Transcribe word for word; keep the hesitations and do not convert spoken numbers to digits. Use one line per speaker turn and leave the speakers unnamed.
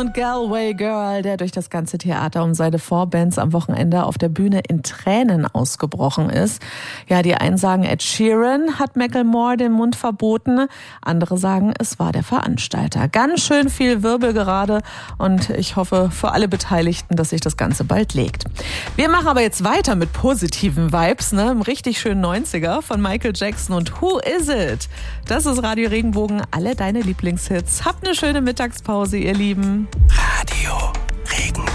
und Galway Girl, der durch das ganze Theater um seine Vorbands am Wochenende auf der Bühne in Tränen ausgebrochen ist. Ja, die einen sagen, Ed Sheeran hat Macklemore den Mund verboten. Andere sagen, es war der Veranstalter. Ganz schön viel Wirbel gerade und ich hoffe für alle Beteiligten, dass sich das Ganze bald legt. Wir machen aber jetzt weiter mit positiven Vibes, ne? Im richtig schönen neunziger von Michael Jackson und Who Is It? Das ist Radio Regenbogen, alle deine Lieblingshits. Habt eine schöne Mittagspause, ihr Lieben.
Radio